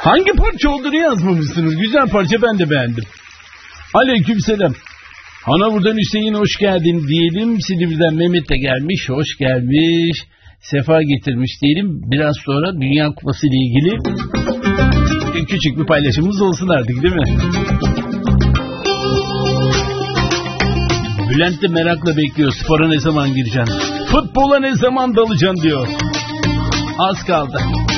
Hangi parça olduğunu yazmamışsınız. Güzel parça, ben de beğendim. Aleykümselam. Hanavur'dan Hüseyin hoş geldin diyelim. Silivri'den Mehmet de gelmiş. Hoş gelmiş. Sefa getirmiş diyelim. Biraz sonra Dünya Kupası ile ilgili küçük bir paylaşımımız olsun artık, değil mi? Bülent de merakla bekliyor. Spora ne zaman gireceksin? Futbola ne zaman dalacaksın diyor. Az kaldı.